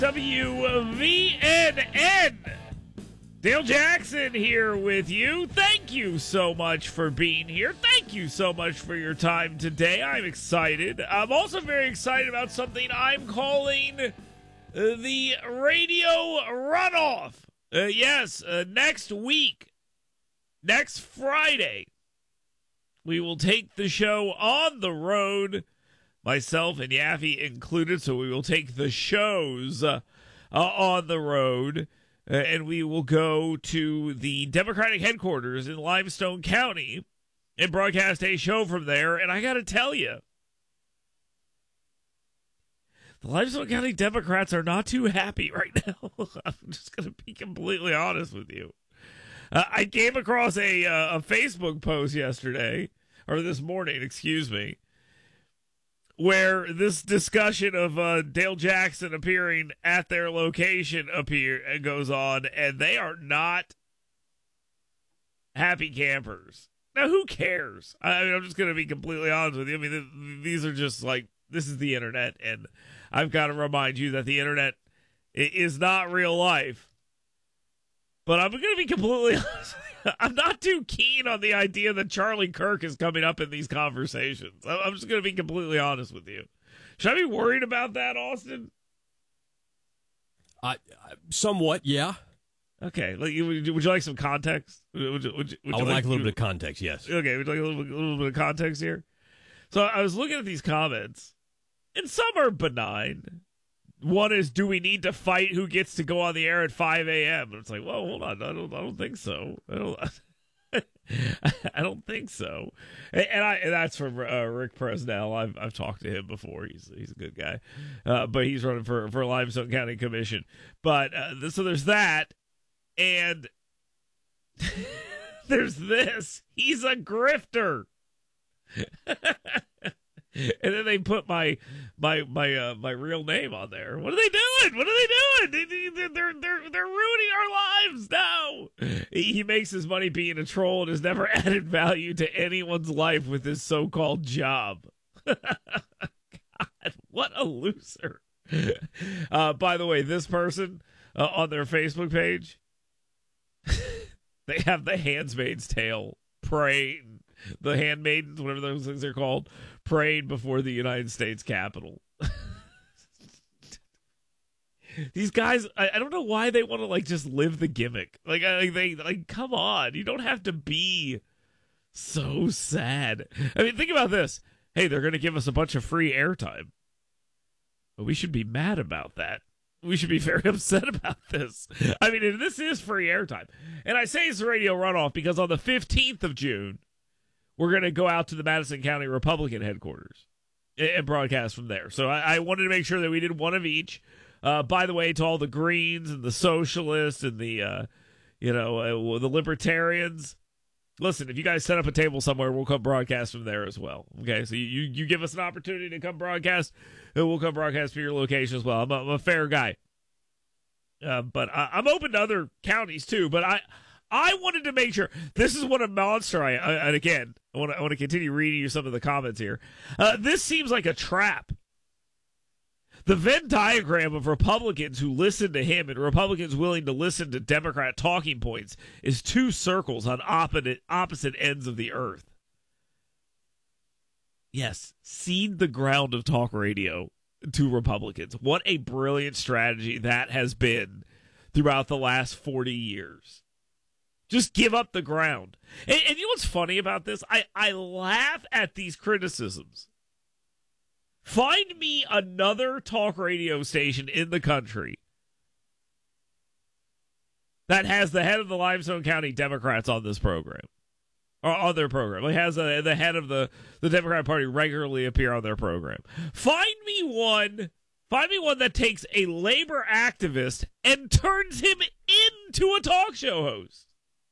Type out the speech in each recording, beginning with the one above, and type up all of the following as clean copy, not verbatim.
WVNN. Dale Jackson here with you. Thank you so much for being here. Thank you so much for your time today. I'm excited. I'm also very excited about something I'm calling the radio runoff. Yes, next week, next Friday, we will take the show on the road, myself and Yaffe included, so we will take the shows on the road, and we will go to the Democratic headquarters in Limestone County and broadcast a show from there. And I got to tell you, the Limestone County Democrats are not too happy right now. I'm just going to be completely honest with you. I came across a Facebook post yesterday, or this morning, excuse me, where this discussion of Dale Jackson appearing at their location goes on, and they are not happy campers. Now, who cares? I mean, I'm just going to be completely honest with you. I mean, these are just like, this is the internet, and I've got to remind you that the internet is not real life. But I'm going to be completely honest. I'm not too keen on the idea that Charlie Kirk is coming up in these conversations. I'm just going to be completely honest with you. Should I be worried about that, Austin? Somewhat, yeah. Okay. Would you like some context? I would like a little bit of context, yes. Okay, would you like a little bit of context here? So I was looking at these comments, and some are benign. One is, do we need to fight who gets to go on the air at 5 a.m.? And it's like, well, hold on. I don't think so. I don't think so. And that's from Rick Presnell. I've talked to him before. He's a good guy. But he's running for Limestone County Commission. But so there's that. And there's this. He's a grifter. And then they put my real name on there. What are they doing? What are they doing? They're ruining our lives now. He makes his money being a troll and has never added value to anyone's life with his so-called job. God, what a loser. By the way, this person on their Facebook page, they have the Handmaid's Tale praying. The handmaidens, whatever those things are called, prayed before the United States Capitol. These guys, I don't know why they want to just live the gimmick. Come on, you don't have to be so sad. I mean, think about this. Hey, they're going to give us a bunch of free airtime, but we should be mad about that. We should be very upset about this. I mean, this is free airtime, and I say it's a radio runoff because on the 15th of June. We're going to go out to the Madison County Republican headquarters and broadcast from there. So I wanted to make sure that we did one of each. By the way, to all the Greens and the Socialists and the Libertarians, listen, if you guys set up a table somewhere, we'll come broadcast from there as well. Okay, so you give us an opportunity to come broadcast, and we'll come broadcast from your location as well. I'm a fair guy. But I'm open to other counties too, but I wanted to make sure. This is what a monster and again, I want to continue reading you some of the comments here. This seems like a trap. The Venn diagram of Republicans who listen to him and Republicans willing to listen to Democrat talking points is two circles on opposite ends of the earth. Yes, cede the ground of talk radio to Republicans. What a brilliant strategy that has been throughout the last 40 years. Just give up the ground. And you know what's funny about this? I laugh at these criticisms. Find me another talk radio station in the country that has the head of the Limestone County Democrats on this program. Or on their program. It has the head of the Democrat Party regularly appear on their program. Find me one that takes a labor activist and turns him into a talk show host.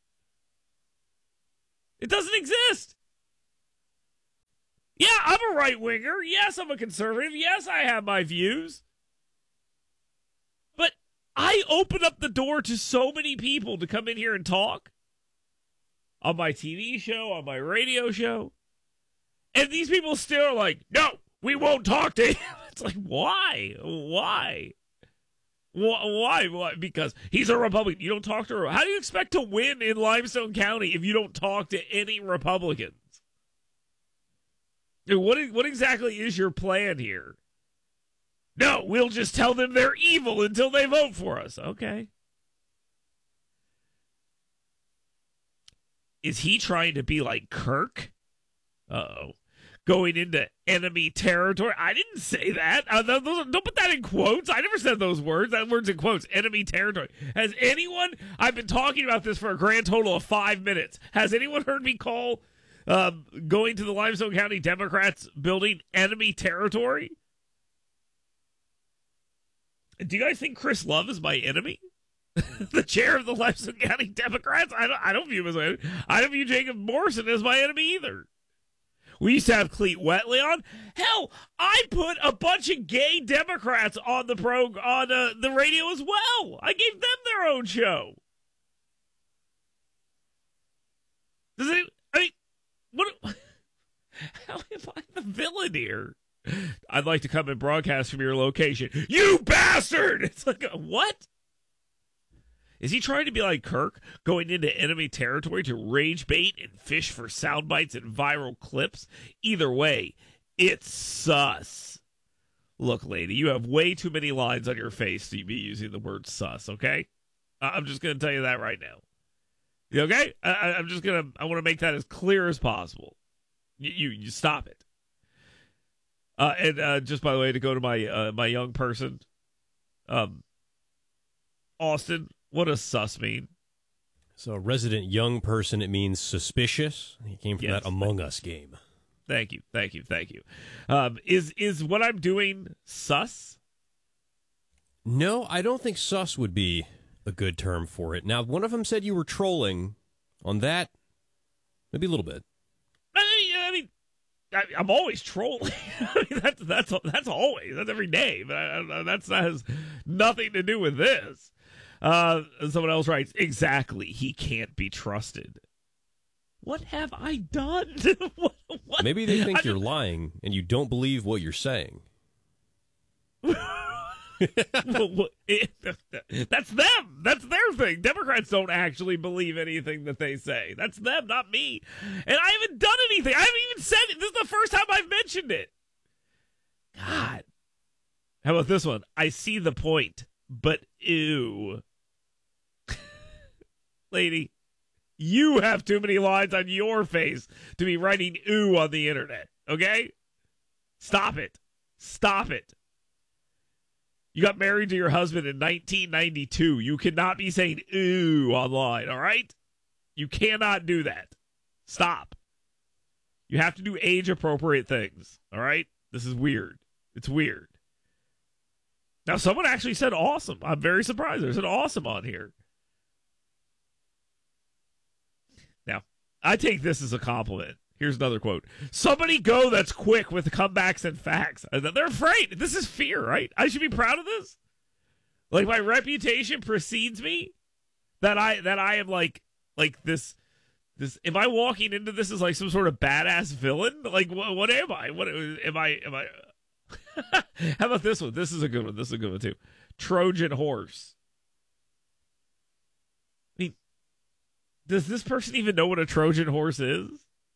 It doesn't exist. Yeah, I'm a right-winger. Yes, I'm a conservative. Yes, I have my views. But I open up the door to so many people to come in here and talk. On my TV show, on my radio show. And these people still are like, no, we won't talk to him. It's like, why? Why? Why? Why? Because he's a Republican. You don't talk to her. How do you expect to win in Limestone County if you don't talk to any Republicans? What exactly is your plan here? No, we'll just tell them they're evil until they vote for us. Okay. Is he trying to be like Kirk? Uh-oh. Going into enemy territory? I didn't say that. Don't put that in quotes. I never said those words. That word's in quotes. Enemy territory. Has anyone... I've been talking about this for a grand total of 5 minutes. Has anyone heard me call going to the Limestone County Democrats building enemy territory? Do you guys think Chris Love is my enemy? The chair of the Limestone County Democrats? I don't view him as my enemy. I don't view Jacob Morrison as my enemy either. We used to have Clete Wetley on. Hell, I put a bunch of gay Democrats on the the radio as well. I gave them their own show. How am I the villain here? I'd like to come and broadcast from your location. You bastard! It's like, what? Is he trying to be like Kirk, going into enemy territory to rage bait and fish for sound bites and viral clips? Either way, it's sus. Look, lady, you have way too many lines on your face to be using the word sus, okay? I'm just going to tell you that right now. You okay? I want to make that as clear as possible. You stop it. And just by the way, to go to my young person, Austin, what does sus mean? So, resident young person, it means suspicious. He came from that Among Us game. Thank you. Is what I'm doing sus? No, I don't think sus would be a good term for it. Now, one of them said you were trolling. On that, maybe a little bit. I'm always trolling. I mean, that's always. That's every day. But that has nothing to do with this. Someone else writes, exactly, he can't be trusted. What have I done? What? Maybe they think you're lying and you don't believe what you're saying. That's them. That's their thing. Democrats don't actually believe anything that they say. That's them, not me. And I haven't done anything. I haven't even said it. This is the first time I've mentioned it. God. How about this one? I see the point, but ew. Lady, you have too many lines on your face to be writing ooh on the internet, okay? Stop it. Stop it. You got married to your husband in 1992. You cannot be saying ooh online, all right? You cannot do that. Stop. You have to do age-appropriate things, all right? This is weird. It's weird. Now, someone actually said awesome. I'm very surprised. There's an awesome on here. Now, I take this as a compliment. Here's another quote. Somebody go that's quick with comebacks and facts. They're afraid. This is fear, right? I should be proud of this. Like, my reputation precedes me. That I am like this. Am I walking into this as like some sort of badass villain? Like, what am I? What am I? How about this one? This is a good one. This is a good one too. Trojan horse. I mean, does this person even know what a Trojan horse is?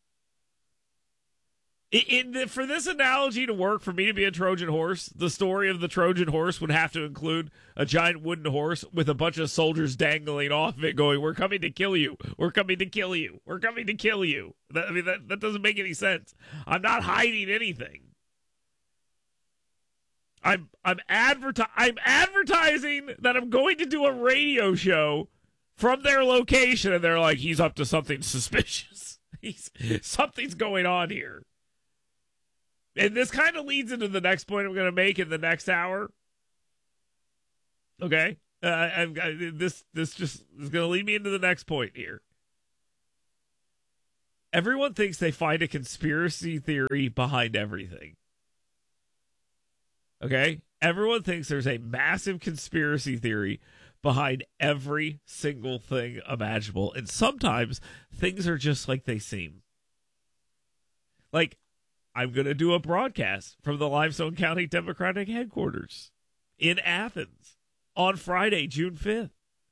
For this analogy to work, for me to be a Trojan horse, the story of the Trojan horse would have to include a giant wooden horse with a bunch of soldiers dangling off of it going, "We're coming to kill you. We're coming to kill you. We're coming to kill you." That doesn't make any sense. I'm not hiding anything. I'm advertising that I'm going to do a radio show from their location, and they're like, he's up to something suspicious. Something's going on here. And this kind of leads into the next point I'm going to make in the next hour. Okay? This just is going to lead me into the next point here. Everyone thinks they find a conspiracy theory behind everything. Okay? Everyone thinks there's a massive conspiracy theory behind every single thing imaginable. And sometimes things are just like they seem. Like, I'm going to do a broadcast from the Limestone County Democratic headquarters in Athens. on Friday, June 5th.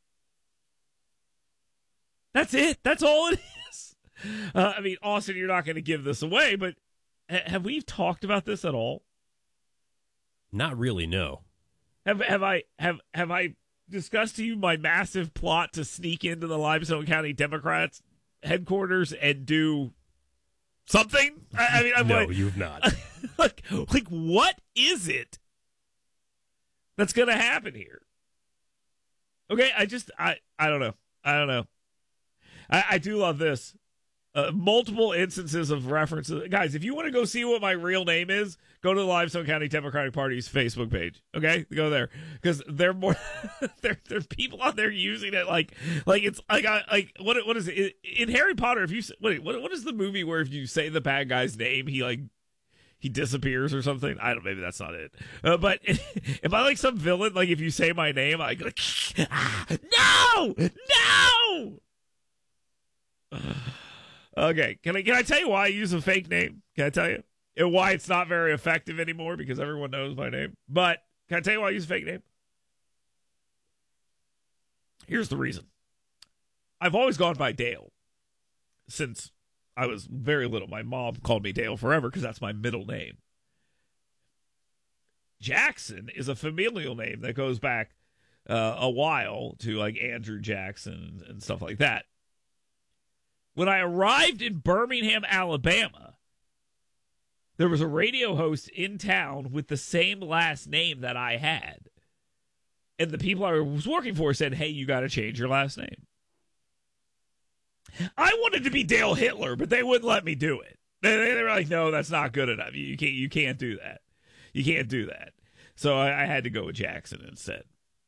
That's it. That's all it is. I mean, Austin, you're not going to give this away, but have we talked about this at all? Not really, no. Have I discussed to you my massive plot to sneak into the Limestone County Democrats headquarters and do something? I mean, no, you've not. like, what is it that's going to happen here? Okay, I don't know. I don't know. I do love this. Multiple instances of references. Guys, if you want to go see what my real name is, go to the Limestone County Democratic Party's Facebook page. Okay? Go there. Because they're more there are people out there using it like it's like what is it? In Harry Potter, if you what is the movie where if you say the bad guy's name, he disappears or something? I don't. Maybe that's not it. But if I like some villain, like if you say my name, I go no. Okay, can I tell you why I use a fake name? Can I tell you? And why it's not very effective anymore because everyone knows my name. But can I tell you why I use a fake name? Here's the reason. I've always gone by Dale since I was very little. My mom called me Dale forever because that's my middle name. Jackson is a familial name that goes back a while to like Andrew Jackson and stuff like that. When I arrived in Birmingham, Alabama, there was a radio host in town with the same last name that I had. And the people I was working for said, hey, you got to change your last name. I wanted to be Dale Hitler, but they wouldn't let me do it. They were like, no, that's not good enough. You can't do that. You can't do that. So I had to go with Jackson instead.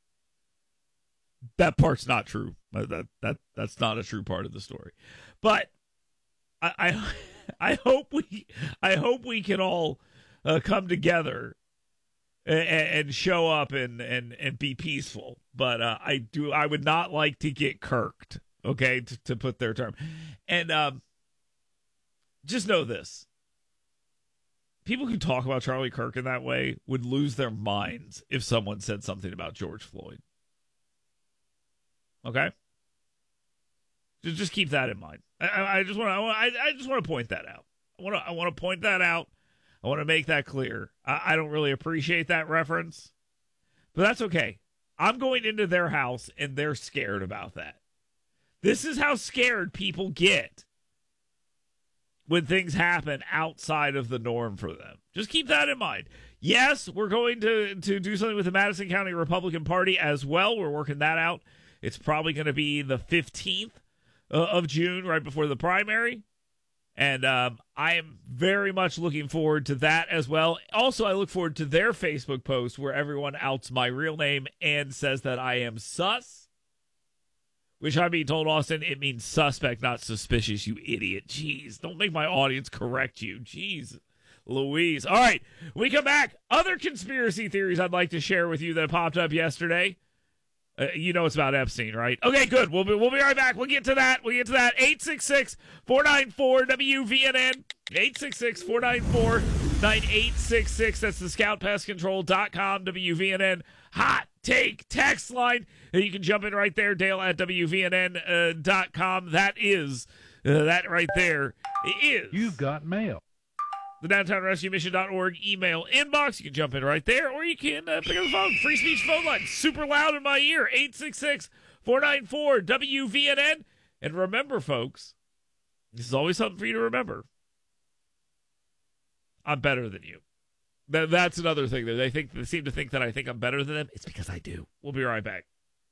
That part's not true. That's not a true part of the story. But I hope we can all come together and show up and be peaceful. But I would not like to get kirked. Okay, to put their term, and just know this: people who talk about Charlie Kirk in that way would lose their minds if someone said something about George Floyd. Okay. Just keep that in mind. I just want to point that out. I want to point that out. I want to make that clear. I don't really appreciate that reference, but that's okay. I'm going into their house and they're scared about that. This is how scared people get when things happen outside of the norm for them. Just keep that in mind. Yes, we're going to do something with the Madison County Republican Party as well. We're working that out. It's probably going to be the 15th of June, right before the primary. And I am very much looking forward to that as well. Also, I look forward to their Facebook post where everyone outs my real name and says that I am sus. Which I'm being told, Austin, it means suspect, not suspicious, you idiot. Jeez, don't make my audience correct you. Jeez, Louise. All right, when we come back, other conspiracy theories I'd like to share with you that popped up yesterday. You know it's about Epstein, right? Okay, good. We'll be right back. We'll get to that. 866-494-WVNN. 866-494-9866. That's the scoutpestcontrol.com WVNN hot take text line. You can jump in right there, Dale at WVNN.com. That is, that right there is. You've got mail. The DowntownRescueMission.org email inbox. You can jump in right there, or you can pick up the phone. Free speech phone line. Super loud in my ear. 866-494-WVNN. And remember, folks, this is always something for you to remember. I'm better than you. That's another thing. They seem to think that I think I'm better than them. It's because I do. We'll be right back.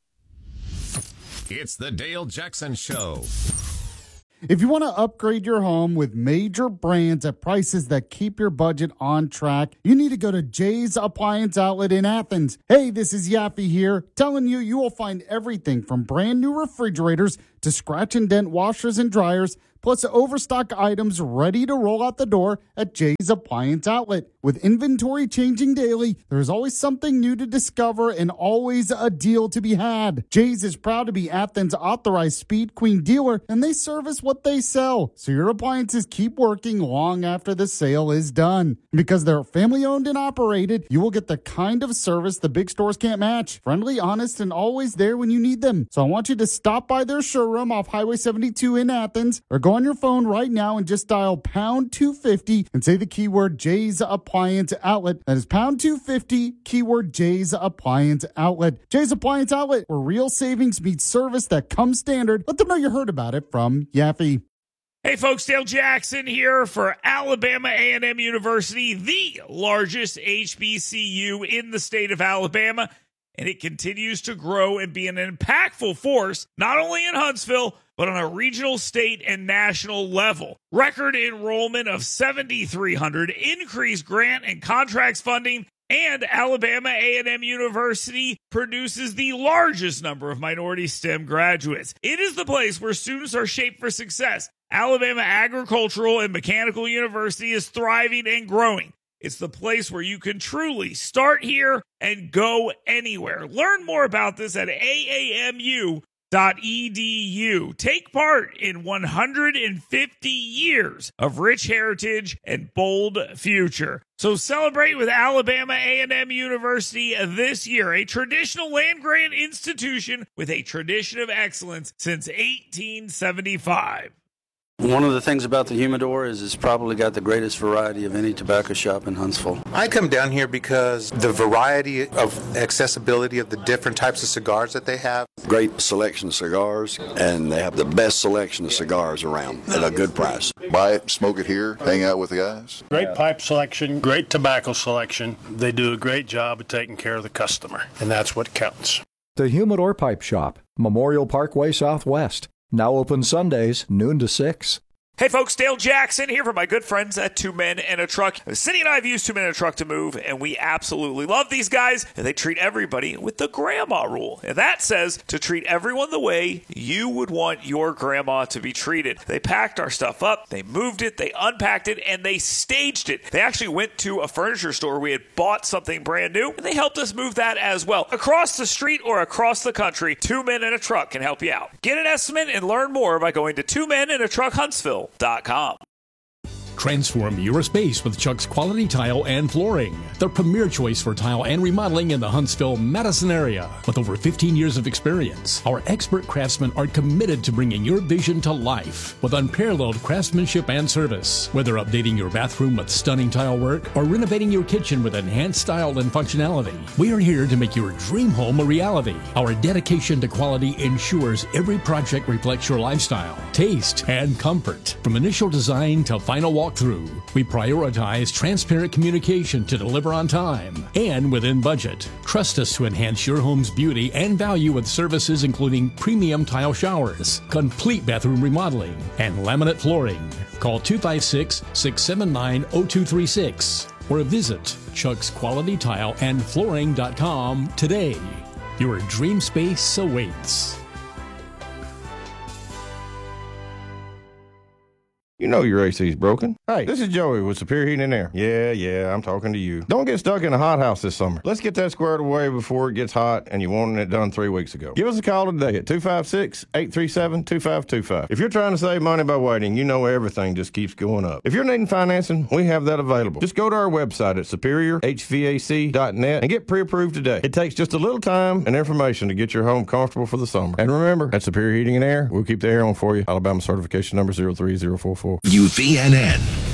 It's the Dale Jackson Show. If you want to upgrade your home with major brands at prices that keep your budget on track, you need to go to Jay's Appliance Outlet in Athens. Hey, this is Yaffe here, telling you will find everything from brand new refrigerators to scratch and dent washers and dryers, plus overstock items ready to roll out the door at Jay's Appliance Outlet. With inventory changing daily, there's always something new to discover and always a deal to be had. Jay's is proud to be Athens' authorized Speed Queen dealer, and they service what they sell, so your appliances keep working long after the sale is done. Because they're family owned and operated, you will get the kind of service the big stores can't match. Friendly, honest, and always there when you need them. So I want you to stop by their showroom off Highway 72 in Athens, or go on your phone right now and just dial pound 250 and say the keyword Jay's Appliance Outlet. That is pound 250, keyword Jay's Appliance Outlet. Jay's Appliance Outlet, where real savings meets service that comes standard. Let them know you heard about it from Yaffe. Hey folks, Dale Jackson here for Alabama A&M University, the largest HBCU in the state of Alabama, and it continues to grow and be an impactful force, not only in Huntsville, but on a regional, state, and national level. Record enrollment of 7,300, increased grant and contracts funding, and Alabama A&M University produces the largest number of minority STEM graduates. It is the place where students are shaped for success. Alabama Agricultural and Mechanical University is thriving and growing. It's the place where you can truly start here and go anywhere. Learn more about this at aamu.edu. Take part in 150 years of rich heritage and bold future. So celebrate with Alabama A&M University this year, a traditional land-grant institution with a tradition of excellence since 1875. One of the things about the Humidor is it's probably got the greatest variety of any tobacco shop in Huntsville. I come down here because the variety of accessibility of the different types of cigars that they have. Great selection of cigars, and they have the best selection of cigars around at a good price. Buy it, smoke it here, hang out with the guys. Great pipe selection, great tobacco selection. They do a great job of taking care of the customer, and that's what counts. The Humidor Pipe Shop, Memorial Parkway Southwest. Now open Sundays, noon to 6. Hey folks, Dale Jackson here for my good friends at Two Men and a Truck. Cindy and I have used Two Men and a Truck to move, and we absolutely love these guys. And they treat everybody with the grandma rule. And that says to treat everyone the way you would want your grandma to be treated. They packed our stuff up, they moved it, they unpacked it, and they staged it. They actually went to a furniture store. We had bought something brand new, and they helped us move that as well. Across the street or across the country, Two Men and a Truck can help you out. Get an estimate and learn more by going to twomenandatruckhuntsville.com. Transform your space with Chuck's Quality Tile and Flooring, the premier choice for tile and remodeling in the Huntsville-Madison area. With over 15 years of experience, our expert craftsmen are committed to bringing your vision to life with unparalleled craftsmanship and service. Whether updating your bathroom with stunning tile work or renovating your kitchen with enhanced style and functionality, we are here to make your dream home a reality. Our dedication to quality ensures every project reflects your lifestyle, taste, and comfort. From initial design to final walkthrough, we prioritize transparent communication to deliver on time and within budget. Trust us to enhance your home's beauty and value with services including premium tile showers, complete bathroom remodeling, and laminate flooring. Call 256-679-0236 or visit chucksqualitytileandflooring.com today. Your dream space awaits. You know your AC's broken. Hey, this is Joey with Superior Heating and Air. Yeah, I'm talking to you. Don't get stuck in a hot house this summer. Let's get that squared away before it gets hot and you wanted it done 3 weeks ago. Give us a call today at 256-837-2525. If you're trying to save money by waiting, you know everything just keeps going up. If you're needing financing, we have that available. Just go to our website at superiorhvac.net and get pre-approved today. It takes just a little time and information to get your home comfortable for the summer. And remember, at Superior Heating and Air, we'll keep the air on for you. Alabama certification number 03044. UVNN.